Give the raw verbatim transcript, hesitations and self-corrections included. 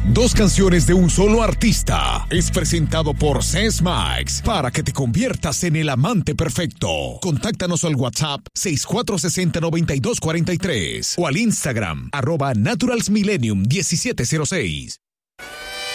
Dos canciones de un solo artista. Es presentado por Sesmax para que te conviertas en el amante perfecto. Contáctanos al WhatsApp seis cuatro seis cero, nueve dos cuatro tres o al Instagram arroba naturalsmillenium diecisiete cero seis.